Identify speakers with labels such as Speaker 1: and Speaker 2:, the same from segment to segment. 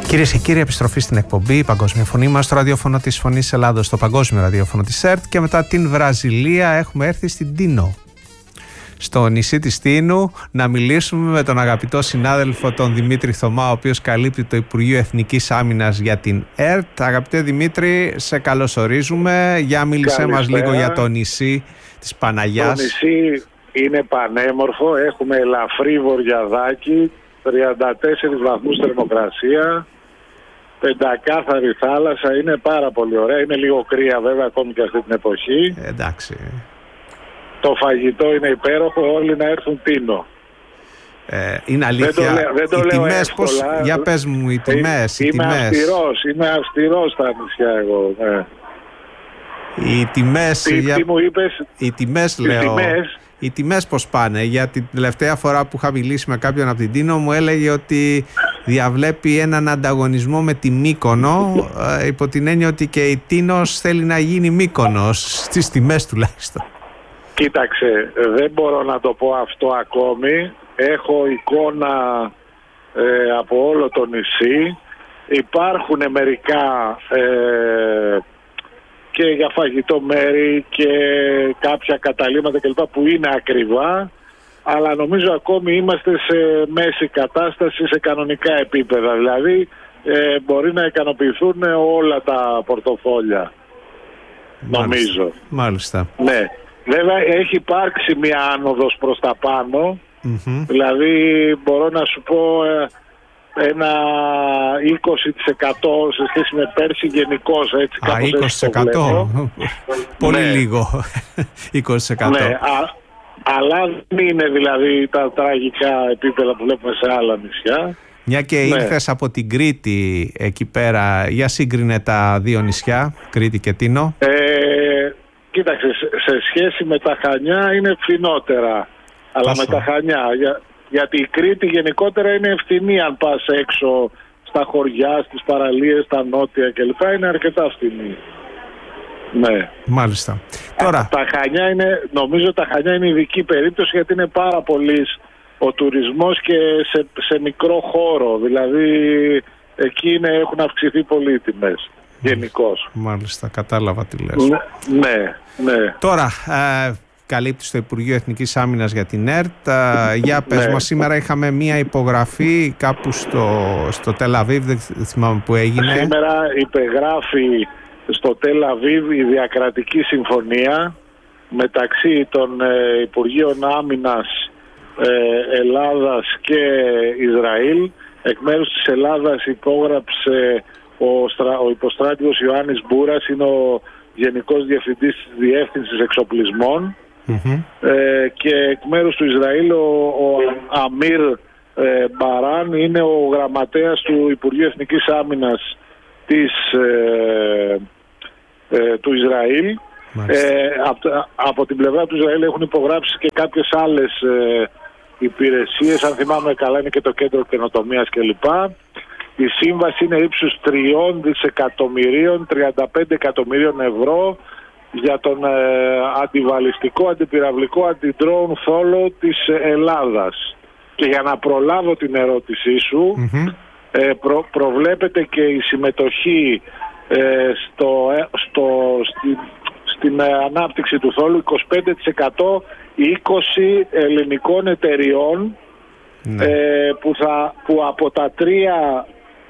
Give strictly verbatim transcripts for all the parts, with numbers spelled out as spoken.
Speaker 1: Κυρίες και κύριοι, επιστροφή στην εκπομπή η Παγκόσμια Φωνή μας στο ραδιόφωνο της Φωνής Ελλάδος, στο παγκόσμιο ραδιόφωνο της ΕΡΤ, και μετά την Βραζιλία έχουμε έρθει στην Τίνο, στο νησί της Τίνου, να μιλήσουμε με τον αγαπητό συνάδελφο τον Δημήτρη Θωμά, ο οποίος καλύπτει το Υπουργείο Εθνικής Άμυνας για την ΕΡΤ. Αγαπητέ Δημήτρη, σε καλωσορίζουμε. Για μίλησέ μας λίγο για το νησί της Παναγιάς.
Speaker 2: Το νησί είναι πανέμορφο, έχουμε ελαφρύ βορειαδάκι, τριάντα τέσσερις βαθμούς θερμοκρασία, πεντακάθαρη θάλασσα, είναι πάρα πολύ ωραία. Είναι λίγο κρύα βέβαια ακόμη και αυτή την εποχή.
Speaker 1: Ε, εντάξει.
Speaker 2: Το φαγητό είναι υπέροχο, όλοι να έρθουν Τίνο.
Speaker 1: Ε, είναι αλήθεια.
Speaker 2: Δεν το λέω, δεν το
Speaker 1: οι
Speaker 2: λέω
Speaker 1: τιμές
Speaker 2: εύκολα.
Speaker 1: Πώς, για πες μου οι τιμές.
Speaker 2: Ε,
Speaker 1: οι
Speaker 2: είμαι
Speaker 1: τιμές.
Speaker 2: αυστηρός, είμαι αυστηρός στα νησιά εγώ. Ναι.
Speaker 1: Οι τιμές,
Speaker 2: τι,
Speaker 1: για...
Speaker 2: τι μου είπες?
Speaker 1: Οι τιμές
Speaker 2: τις
Speaker 1: λέω.
Speaker 2: Τιμές.
Speaker 1: Οι τιμές πώς πάνε? Για την τελευταία φορά που είχα μιλήσει με κάποιον από την Τίνο μου έλεγε ότι διαβλέπει έναν ανταγωνισμό με τη Μύκονο, ε, υπό την έννοια ότι και η Τίνος θέλει να γίνει Μύκονος, στις τιμές τουλάχιστον.
Speaker 2: Κοίταξε, δεν μπορώ να το πω αυτό ακόμη. Έχω εικόνα ε, από όλο το νησί. Υπάρχουν μερικά ε, και για φαγητό μέρη και κάποια καταλύματα κλπ που είναι ακριβά, αλλά νομίζω ακόμη είμαστε σε μέση κατάσταση, σε κανονικά επίπεδα. Δηλαδή ε, μπορεί να ικανοποιηθούν όλα τα πορτοφόλια.
Speaker 1: Μάλιστα.
Speaker 2: Νομίζω.
Speaker 1: Μάλιστα.
Speaker 2: Ναι. Βέβαια έχει υπάρξει μια άνοδος προς τα πάνω, mm-hmm. δηλαδή μπορώ να σου πω ε, ένα είκοσι τοις εκατό σε σχέση με πέρσι γενικώς. Έτσι,
Speaker 1: Α, είκοσι τοις εκατό. Πολύ
Speaker 2: ναι.
Speaker 1: λίγο. είκοσι τοις εκατό.
Speaker 2: Ναι, α, αλλά δεν είναι δηλαδή τα τραγικά επίπεδα που βλέπουμε σε άλλα νησιά.
Speaker 1: Μια και ναι. ήρθες από την Κρήτη εκεί πέρα, για σύγκρινε τα δύο νησιά, Κρήτη και Τίνο.
Speaker 2: Ε, κοίταξε, σε σχέση με τα Χανιά είναι φθηνότερα. Αλλά
Speaker 1: Πόσο?
Speaker 2: με τα Χανιά, για, γιατί η Κρήτη γενικότερα είναι ευθυνή αν πας έξω στα χωριά, στις παραλίες, στα νότια κλπ. Είναι αρκετά φθηνή. Ναι.
Speaker 1: Μάλιστα. Τώρα...
Speaker 2: Τα Χανιά είναι, νομίζω τα Χανιά είναι ειδική περίπτωση γιατί είναι πάρα πολύς ο τουρισμός και σε, σε μικρό χώρο. Δηλαδή εκεί είναι, έχουν αυξηθεί πολύ οι τιμές γενικώς.
Speaker 1: Μάλιστα, κατάλαβα τι λες.
Speaker 2: Ναι, ναι, ναι.
Speaker 1: Τώρα, ε, καλύπτεις το Υπουργείο Εθνικής Άμυνας για την ΕΡΤ. Ε, για πες
Speaker 2: ναι.
Speaker 1: μας, σήμερα είχαμε μία υπογραφή κάπου στο, στο Τελ Αβίβ, δεν θυμάμαι που έγινε.
Speaker 2: Σήμερα υπεγράφει στο Τελ Αβίβ η διακρατική συμφωνία μεταξύ των ε, Υπουργείων Άμυνας ε, Ελλάδας και Ισραήλ. Εκ μέρους της Ελλάδας υπόγραψε ο, στρα, ο υποστράτηγος Ιωάννης Μπούρας, είναι ο Γενικός Διευθυντής της Διεύθυνσης Εξοπλισμών, mm-hmm. ε, και εκ μέρους του Ισραήλ ο, ο Αμίρ ε, Μπαράν είναι ο γραμματέας του Υπουργείου Εθνικής Άμυνας της, ε, ε, του Ισραήλ. Ε, από, από την πλευρά του Ισραήλ έχουν υπογράψει και κάποιες άλλες ε, υπηρεσίες, αν θυμάμαι καλά είναι και το Κέντρο Καινοτομίας κλπ. Η σύμβαση είναι ύψους τριών δισεκατομμυρίων, τριάντα πέντε εκατομμυρίων ευρώ για τον ε, αντιβαλιστικό, αντιπυραυλικό, αντιντρόουν θόλο της Ελλάδας. Και για να προλάβω την ερώτησή σου, mm-hmm. ε, προ, προβλέπεται και η συμμετοχή ε, στο, στο, στη, στην ε, ανάπτυξη του θόλου είκοσι πέντε τοις εκατό είκοσι ελληνικών εταιριών, mm. ε, που, θα, που από τα τρία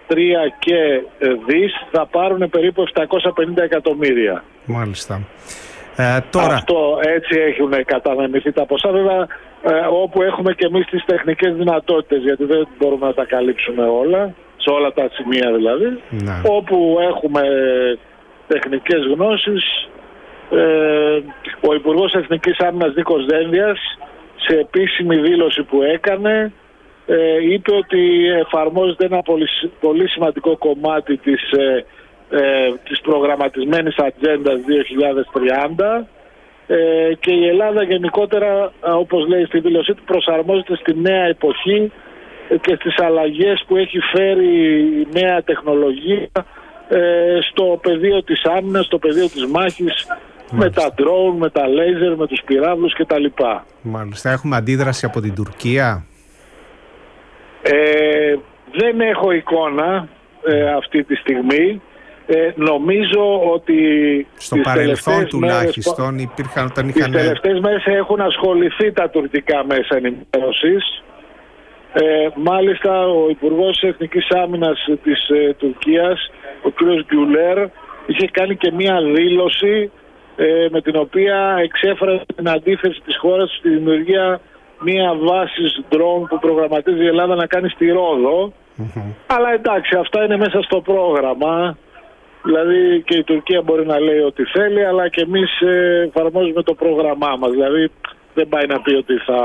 Speaker 2: και δις θα πάρουν περίπου επτακόσια πενήντα εκατομμύρια.
Speaker 1: Μάλιστα. Ε, τώρα...
Speaker 2: Αυτό έτσι έχουν κατανεμηθεί τα ποσά, βέβαια ε, όπου έχουμε και εμείς τις τεχνικές δυνατότητες, γιατί δεν μπορούμε να τα καλύψουμε όλα, σε όλα τα σημεία δηλαδή,
Speaker 1: ναι.
Speaker 2: όπου έχουμε τεχνικές γνώσεις. Ε, ο Υπουργός Εθνικής Άμυνας Νίκος Δένδιας σε επίσημη δήλωση που έκανε ε, είπε ότι εφαρμόζεται ένα πολύ, πολύ σημαντικό κομμάτι της, ε, ε, της προγραμματισμένης ατζέντας δύο χιλιάδες τριάντα ε, και η Ελλάδα γενικότερα, όπως λέει στη δήλωσή του, προσαρμόζεται στη νέα εποχή και στις αλλαγές που έχει φέρει η νέα τεχνολογία ε, στο πεδίο της άμυνας, στο πεδίο της μάχης, με τα drone, με τα λέιζερ, με τους πυράβλους κτλ.
Speaker 1: Μάλιστα. Έχουμε αντίδραση από την Τουρκία?
Speaker 2: Ε, δεν έχω εικόνα. ε, αυτή τη στιγμή. Ε, νομίζω ότι
Speaker 1: στο παρελθόν τουλάχιστον μέρες, υπήρχαν όταν είχαν...
Speaker 2: Τις τελευταίες μέρες έχουν ασχοληθεί τα τουρκικά μέσα ενημέρωσης. Ε, μάλιστα ο Υπουργός Εθνικής Άμυνας της ε, Τουρκίας, ο κ. Γκιουλέρ, είχε κάνει και μία δήλωση ε, με την οποία εξέφρασε την αντίθεση της χώρας στη δημιουργία μία βάση drone που προγραμματίζει η Ελλάδα να κάνει στη Ρόδο. Mm-hmm. Αλλά εντάξει, αυτά είναι μέσα στο πρόγραμμα. Δηλαδή και η Τουρκία μπορεί να λέει ό,τι θέλει, αλλά και εμείς ε, εφαρμόζουμε το πρόγραμμά μας. Δηλαδή δεν πάει να πει ότι θα...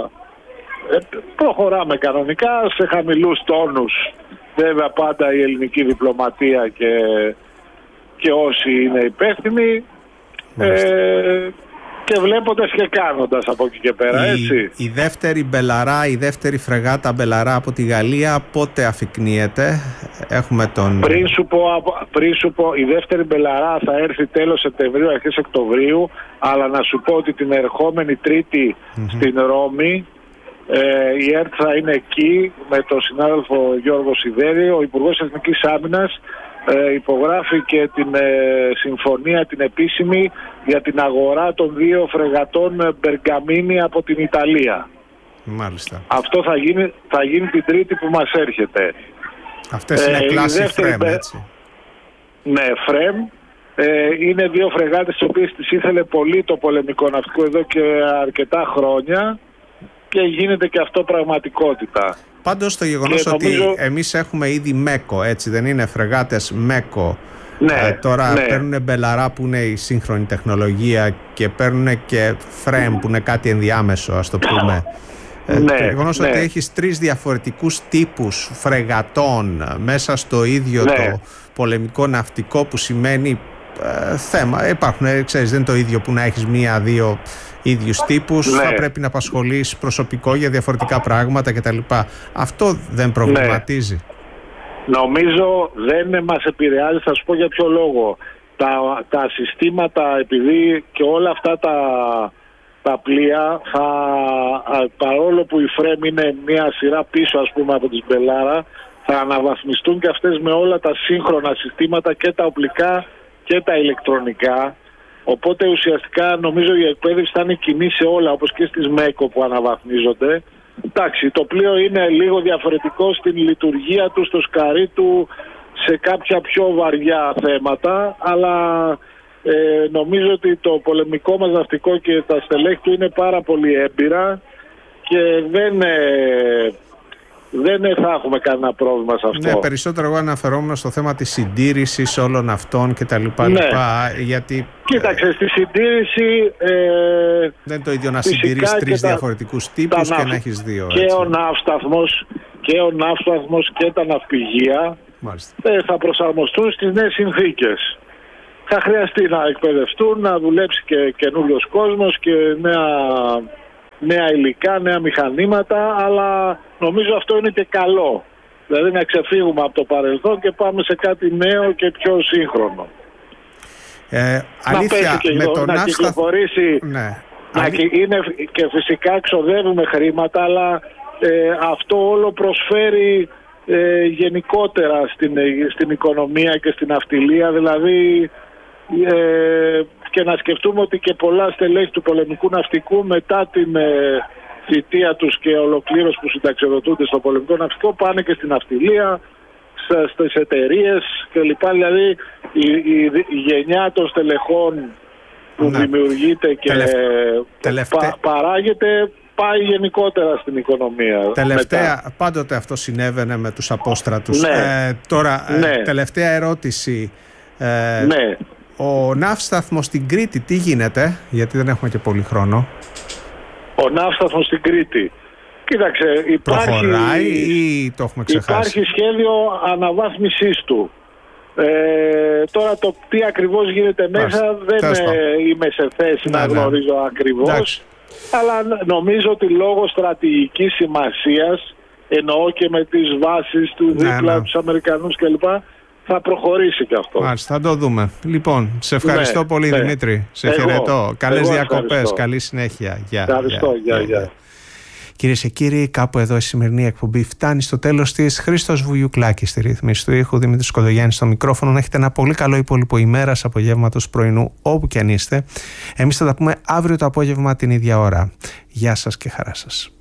Speaker 2: Ε, προχωράμε κανονικά σε χαμηλούς τόνους. Βέβαια πάντα η ελληνική διπλωματία και, και όσοι είναι υπεύθυνοι ε, και βλέποντας και κάνοντας από εκεί και πέρα,
Speaker 1: η,
Speaker 2: έτσι.
Speaker 1: Η δεύτερη μπελαρά, η δεύτερη φρεγάτα μπελαρά από τη Γαλλία πότε αφικνύεται? Έχουμε τον...
Speaker 2: Πριν σου πω, πριν σου πω η δεύτερη μπελαρά θα έρθει τέλος Σεπτεμβρίου, αρχές Οκτωβρίου, αλλά να σου πω ότι την ερχόμενη Τρίτη mm-hmm. στην Ρώμη ε, η ΕΡΤ θα είναι εκεί με τον συνάδελφο Γιώργο Σιδέρη. Ο Υπουργός Εθνικής Άμυνας ε, υπογράφει και την ε, συμφωνία την επίσημη για την αγορά των δύο φρεγατών Μπεργκαμίνη από την Ιταλία.
Speaker 1: Μάλιστα.
Speaker 2: Αυτό θα γίνει, θα γίνει την Τρίτη που μας έρχεται.
Speaker 1: Αυτές είναι ε, κλάση φρέμ, έτσι.
Speaker 2: Ναι, φρέμ. Ε, είναι δύο φρεγάτες τις οποίες τις ήθελε πολύ το πολεμικό ναυτικό εδώ και αρκετά χρόνια και γίνεται και αυτό πραγματικότητα.
Speaker 1: Πάντως το γεγονός ότι νομίζω... εμείς έχουμε ήδη ΜΕΚΟ, έτσι δεν είναι, φρεγάτες ΜΕΚΟ.
Speaker 2: Ναι,
Speaker 1: ε, τώρα
Speaker 2: ναι.
Speaker 1: παίρνουν μπελαρά που είναι η σύγχρονη τεχνολογία και παίρνουν και φρέμ που είναι κάτι ενδιάμεσο, ας το πούμε. Ε, ναι, το γεγονός ναι. ότι έχεις τρεις διαφορετικούς τύπους φρεγατών μέσα στο ίδιο ναι. το πολεμικό ναυτικό, που σημαίνει ε, θέμα. Υπάρχουν, ε, ξέρεις, δεν είναι το ίδιο που να έχεις μία-δύο ίδιους τύπους. Ναι. Θα πρέπει να απασχολείς προσωπικό για διαφορετικά πράγματα κτλ. Αυτό δεν προβληματίζει?
Speaker 2: Ναι. Νομίζω δεν μας επηρεάζει, θα σου πω για ποιο λόγο. Τα, τα συστήματα, επειδή και όλα αυτά τα, τα πλοία, θα, παρόλο που η φρέμ είναι μια σειρά πίσω ας πούμε από τη Μπελάρα, θα αναβαθμιστούν και αυτές με όλα τα σύγχρονα συστήματα και τα οπλικά και τα ηλεκτρονικά. Οπότε ουσιαστικά νομίζω η εκπαίδευση θα είναι κοινή σε όλα, όπως και στις ΜΕΚΟ που αναβαθμίζονται. Εντάξει, το πλοίο είναι λίγο διαφορετικό στην λειτουργία του, στο σκαρί του, σε κάποια πιο βαριά θέματα, αλλά ε, νομίζω ότι το πολεμικό μας ναυτικό και τα στελέχη του είναι πάρα πολύ έμπειρα και δεν, ε, δεν θα έχουμε κανένα πρόβλημα σε αυτό.
Speaker 1: Ναι, περισσότερο εγώ αναφερόμουν στο θέμα της συντήρησης όλων αυτών και τα λοιπά,
Speaker 2: ναι.
Speaker 1: λοιπά, γιατί...
Speaker 2: Κοίταξε, στη συντήρηση... Ε,
Speaker 1: δεν είναι το ίδιο να συντηρείς τρεις τα, διαφορετικούς τύπους και να έχεις δύο.
Speaker 2: Και
Speaker 1: έτσι.
Speaker 2: ο ναύσταθμος και, ο ναύσταθμος και τα ναυπηγεία ε, θα προσαρμοστούν στις νέες συνθήκες. Θα χρειαστεί να εκπαιδευτούν, να δουλέψει και καινούριος κόσμος και νέα, νέα υλικά, νέα μηχανήματα, αλλά νομίζω αυτό είναι και καλό. Δηλαδή να ξεφύγουμε από το παρελθόν και πάμε σε κάτι νέο και πιο σύγχρονο.
Speaker 1: Ε, αλήθεια,
Speaker 2: να και
Speaker 1: με τον
Speaker 2: να
Speaker 1: άστα...
Speaker 2: κυκλοφορήσει,
Speaker 1: ναι.
Speaker 2: να Αλή... είναι, και φυσικά ξοδεύουμε χρήματα, αλλά ε, αυτό όλο προσφέρει ε, γενικότερα στην, στην οικονομία και στην ναυτιλία, δηλαδή ε, και να σκεφτούμε ότι και πολλά στελέχη του πολεμικού ναυτικού μετά την ε, θητεία τους και ολοκλήρωση που συνταξιοδοτούνται στο πολεμικό ναυτικό πάνε και στην ναυτιλία, στις εταιρείες κλπ. Δηλαδή η, η, η γενιά των στελεχών που ναι. δημιουργείται και Τελευ... πα, παράγεται πάει γενικότερα στην οικονομία.
Speaker 1: Τελευταία,
Speaker 2: μετά.
Speaker 1: Πάντοτε αυτό συνέβαινε με τους απόστρατους.
Speaker 2: Ναι.
Speaker 1: Ε, τώρα,
Speaker 2: ναι.
Speaker 1: ε, τελευταία ερώτηση. Ε,
Speaker 2: ναι.
Speaker 1: Ο ναύσταθμος στην Κρήτη τι γίνεται, γιατί δεν έχουμε και πολύ χρόνο?
Speaker 2: Ο ναύσταθμος στην Κρήτη. Κοίταξε, υπάρχει,
Speaker 1: προχωράει ή το έχουμε ξεχάσει?
Speaker 2: Υπάρχει σχέδιο αναβάθμισής του. Ε, τώρα το τι ακριβώς γίνεται μέσα δεν ε, είμαι σε θέση ναι, να γνωρίζω ναι. ακριβώς. Εντάξει. Αλλά νομίζω ότι λόγω στρατηγικής σημασίας, εννοώ και με τις βάσεις του ναι, δίπλα ναι. τους Αμερικανούς κλπ, θα προχωρήσει και αυτό.
Speaker 1: Μάλιστα, θα το δούμε. Λοιπόν, σε ευχαριστώ ναι, πολύ ναι. Δημήτρη. Σε εγώ, χαιρετώ. Καλές διακοπές, καλή συνέχεια. Γεια,
Speaker 2: ευχαριστώ, γεια, γεια.
Speaker 1: Κυρίες και κύριοι, κάπου εδώ η σημερινή εκπομπή φτάνει στο τέλος της. Χρήστος Βουγιουκλάκη στη ρύθμιση του ήχου, Δημήτρης Κοντογιάννης στο μικρόφωνο. Να έχετε ένα πολύ καλό υπόλοιπο ημέρας, απογεύματος, πρωινού, όπου και αν είστε. Εμείς θα τα πούμε αύριο το απόγευμα την ίδια ώρα. Γεια σας και χαρά σας.